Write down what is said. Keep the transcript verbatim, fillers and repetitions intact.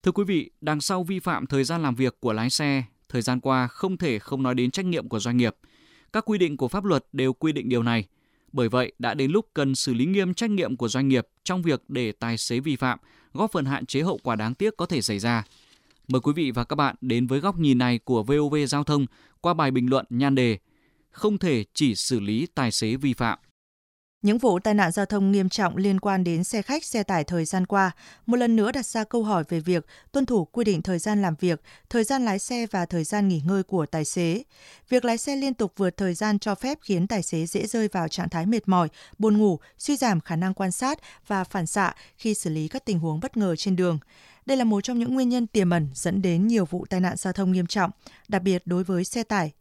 Thưa quý vị, đằng sau vi phạm thời gian làm việc của lái xe, thời gian qua không thể không nói đến trách nhiệm của doanh nghiệp. Các quy định của pháp luật đều quy định điều này. Bởi vậy, đã đến lúc cần xử lý nghiêm trách nhiệm của doanh nghiệp trong việc để tài xế vi phạm, góp phần hạn chế hậu quả đáng tiếc có thể xảy ra. Mời quý vị và các bạn đến với góc nhìn này của vê o vê Giao thông qua bài bình luận nhan đề "Không thể chỉ xử lý tài xế vi phạm". Những vụ tai nạn giao thông nghiêm trọng liên quan đến xe khách, xe tải thời gian qua một lần nữa đặt ra câu hỏi về việc tuân thủ quy định thời gian làm việc, thời gian lái xe và thời gian nghỉ ngơi của tài xế. Việc lái xe liên tục vượt thời gian cho phép khiến tài xế dễ rơi vào trạng thái mệt mỏi, buồn ngủ, suy giảm khả năng quan sát và phản xạ khi xử lý các tình huống bất ngờ trên đường. Đây là một trong những nguyên nhân tiềm ẩn dẫn đến nhiều vụ tai nạn giao thông nghiêm trọng, đặc biệt đối với xe tải